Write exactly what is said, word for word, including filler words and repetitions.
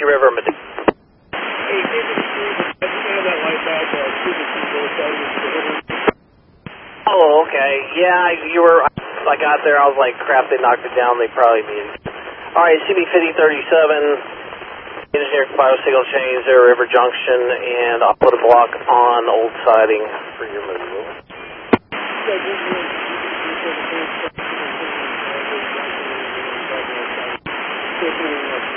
Comanche River, Medina. Hey, David, I just had that light back. Uh, oh, okay. Yeah, you were. I got there. I was like, crap. They knocked it down. They probably mean. All right, C B fifty thirty-seven. Engineer biosignal change there, River Junction, and I'll put a block on old siding for your move. Yeah,